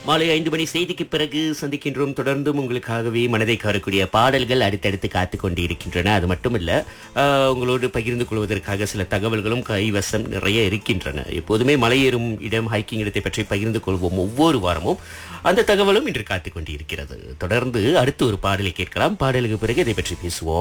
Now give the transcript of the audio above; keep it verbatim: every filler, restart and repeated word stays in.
மாலை ஐந்து மணி செய்திக்கு பிறகு சந்திக்கின்றோம். தொடர்ந்தும் உங்களுக்காகவே மனதை கவரக்கூடிய பாடல்கள் அடுத்தடுத்து காத்துக் கொண்டு இருக்கின்றன. அது மட்டுமல்ல, ஆஹ், உங்களோடு பகிர்ந்து கொள்வதற்காக சில தகவல்களும் கைவசம் நிறைய இருக்கின்றன. எப்போதுமே மலையேறும் இடம், ஹைக்கிங் இடத்தை பற்றி பகிர்ந்து கொள்வோம் ஒவ்வொரு வாரமும். அந்த தகவலும் இன்று காத்துக் கொண்டு இருக்கிறது. தொடர்ந்து அடுத்து ஒரு பாடலை கேட்கலாம். பாடலுக்கு பிறகு இதை பற்றி பேசுவோம்.